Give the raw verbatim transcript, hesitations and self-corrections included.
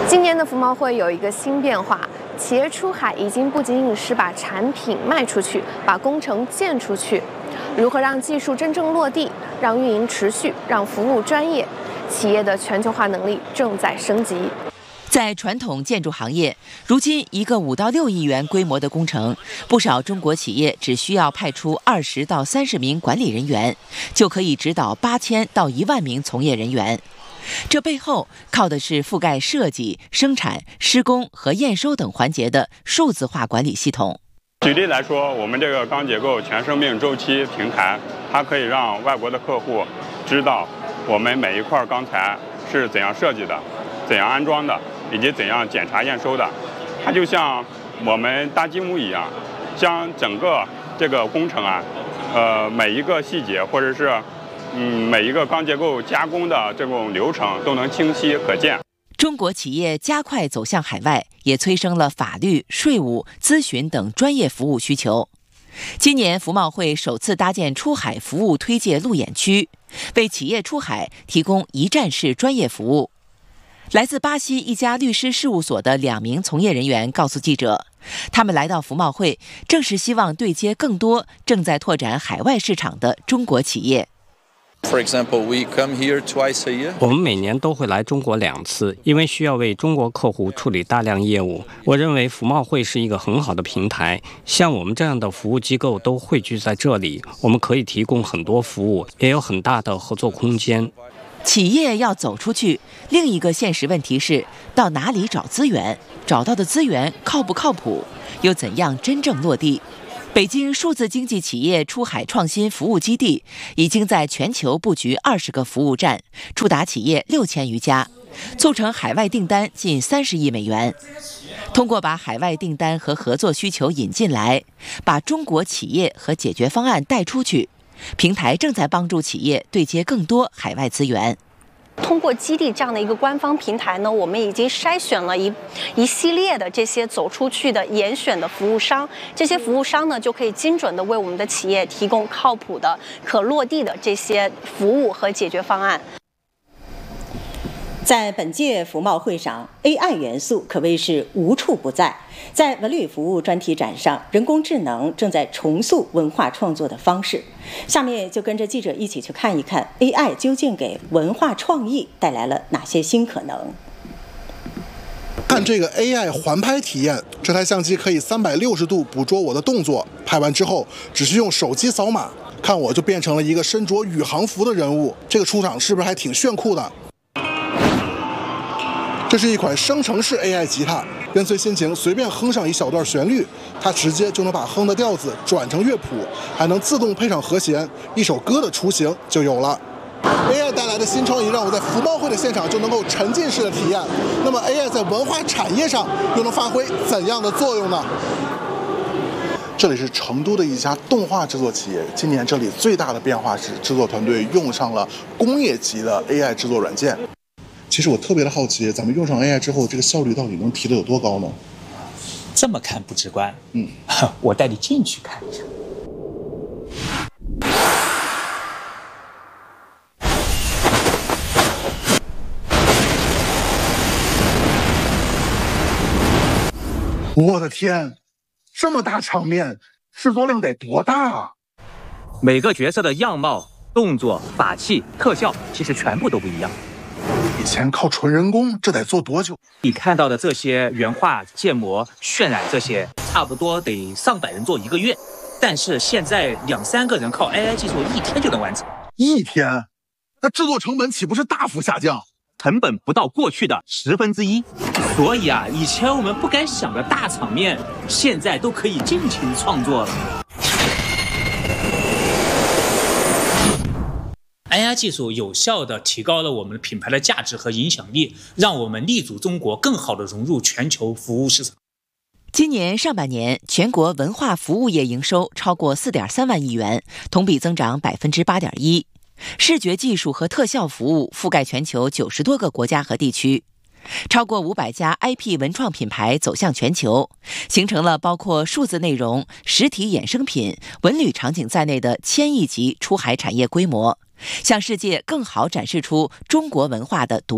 今年的服贸会有一个新变化，企业出海已经不仅仅是把产品卖出去，把工程建出去。如何让技术真正落地，让运营持续，让服务专业，企业的全球化能力正在升级。 在传统建筑行业，如今一个五到六亿元规模的工程，不少中国企业只需要派出二十到三十名管理人员，就可以指导八千到一万名从业人员。这背后靠的是覆盖设计、生产、施工和验收等环节的数字化管理系统。 举例来说，我们这个钢结构全生命周期平台，它可以让外国的客户知道我们每一块钢材是怎样设计的、怎样安装的，以及怎样检查验收的。它就像我们搭积木一样，将整个这个工程啊，呃，每一个细节或者是嗯每一个钢结构加工的这种流程都能清晰可见。 中国企业加快走向海外，也催生了法律、税务、咨询等专业服务需求。今年服贸会首次搭建出海服务推介路演区，为企业出海提供一站式专业服务。来自巴西一家律师事务所的两名从业人员告诉记者，他们来到服贸会，正是希望对接更多正在拓展海外市场的中国企业。 For example, we come here twice a year. 我们每年都会来中国两次，因为需要为中国客户处理大量业务。我认为服贸会是一个很好的平台，像我们这样的服务机构都汇聚在这里，我们可以提供很多服务，也有很大的合作空间。 企业要走出去，另一个现实问题是到哪里找资源，找到的资源靠不靠谱，又怎样真正落地？北京数字经济企业出海创新服务基地已经在全球布局二十个服务站，触达企业六千余家，促成海外订单近三十亿美元。通过把海外订单和合作需求引进来，把中国企业和解决方案带出去，平台正在帮助企业对接更多海外资源。 通过基地这样的一个官方平台呢，我们已经筛选了一一系列的这些走出去的严选的服务商，这些服务商呢就可以精准的为我们的企业提供靠谱的、可落地的这些服务和解决方案。 在本届服贸会上 ，A I 元素可谓是无处不在。在文旅服务专题展上，人工智能正在重塑文化创作的方式。下面就跟着记者一起去看一看 A I 究竟给文化创意带来了哪些新可能。 看这个 A I 环拍体验，这台相机可以三百六十度捕捉我的动作，拍完之后只需用手机扫码，看我就变成了一个身着宇航服的人物。这个出场是不是还挺炫酷的？这是一款生成式 A I 吉他，跟随心情随便哼上一小段旋律，它直接就能把哼的调子转成乐谱，还能自动配上和弦，一首歌的雏形就有了。A I 带来的新创意让我在服贸会的现场就能够沉浸式的体验。那么 A I 在文化产业上又能发挥怎样的作用呢？这里是成都的一家动画制作企业，今年这里最大的变化是制作团队用上了工业级的 A I 制作软件。其实我特别的好奇，咱们用上 A I 之后，这个效率到底能提得有多高呢？ 这么看不直观， 嗯， 我带你进去看一下。 我的天，这么大场面，制作量得多大啊！ 每个角色的样貌、动作、法器、特效，其实全部都不一样。 以前靠纯人工，这得做多久？ 你看到的这些原画、建模、渲染这些，差不多得上百人做一个月，但是现在两三个人靠 A I 技术一天就能完成。 一天？那制作成本岂不是大幅下降？ 成本不到过去的十分之一。所以啊，以前我们不敢想的大场面，现在都可以尽情创作了。 A I 技术有效地提高了我们品牌的价值和影响力，让我们立足中国，更好地融入全球服务市场。 今年上半年，全国文化服务业营收超过 四点三万亿元，同比增长 百分之八点一。视觉技术和特效服务覆盖全球九十多个国家和地区。超过五百家 I P 文创品牌走向全球，形成了包括数字内容、实体衍生品、文旅场景在内的千亿级出海产业规模，向世界更好展示出中国文化的独